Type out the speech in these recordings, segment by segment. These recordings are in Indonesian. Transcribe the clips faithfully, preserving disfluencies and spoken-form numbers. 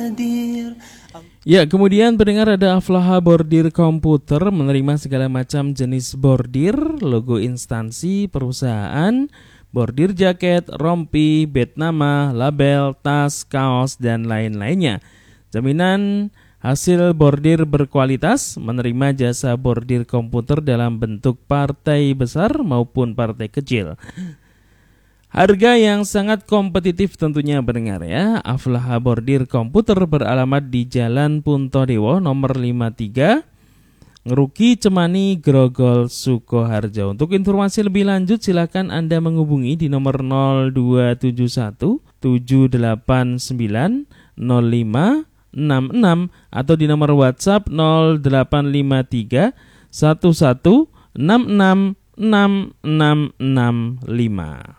Ya, kemudian pendengar ada Aflaha Bordir Komputer menerima segala macam jenis bordir, logo instansi, perusahaan, bordir jaket, rompi, bed nama, label, tas, kaos, dan lain-lainnya. Jaminan hasil bordir berkualitas, menerima jasa bordir komputer dalam bentuk partai besar maupun partai kecil. Harga yang sangat kompetitif tentunya pendengar ya. Aflaha Bordir Komputer beralamat di Jalan Puntodewo nomor lima puluh tiga, Ngeruki Cemani, Grogol, Sukoharjo. Untuk informasi lebih lanjut silakan Anda menghubungi di nomor nol dua tujuh satu tujuh delapan sembilan nol lima enam enam atau di nomor WhatsApp nol delapan lima tiga satu satu enam enam enam enam enam lima.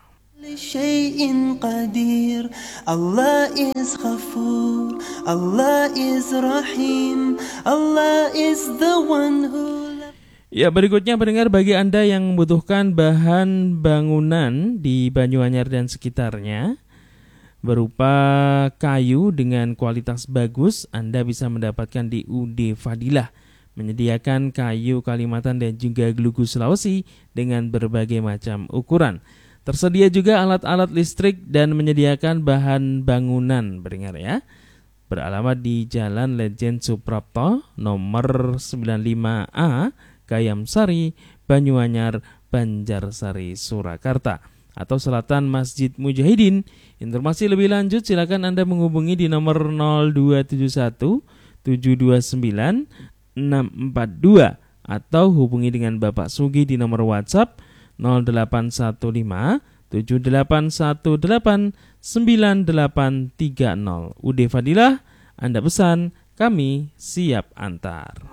شيء قدير Allah is Ghafur, Allah is Rahim, Allah is the one who. Ya, berikutnya pendengar, bagi Anda yang membutuhkan bahan bangunan di Banyuanyar dan sekitarnya berupa kayu dengan kualitas bagus, Anda bisa mendapatkan di U D Fadilah, menyediakan kayu Kalimantan dan juga Glugu Sulawesi dengan berbagai macam ukuran. Tersedia juga alat-alat listrik dan menyediakan bahan bangunan pendengar ya. Beralamat di Jalan Lejen Suprapto nomor sembilan puluh lima A, Kayamsari, Banyuanyar, Banjarsari, Surakarta, atau Selatan Masjid Mujahidin. Informasi lebih lanjut silakan Anda menghubungi di nomor nol dua tujuh satu tujuh dua sembilan enam empat dua atau hubungi dengan Bapak Sugi di nomor WhatsApp nol delapan satu lima tujuh delapan satu delapan sembilan delapan tiga nol. U D Fadilah, Anda pesan, kami siap antar.